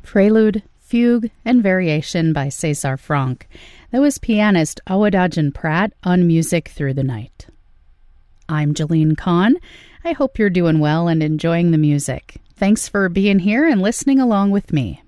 Prelude, Fugue, and Variation by César Franck. That was pianist Awadagin Pratt on Music Through the Night. I'm Jeline Kahn. I hope you're doing well and enjoying the music. Thanks for being here and listening along with me.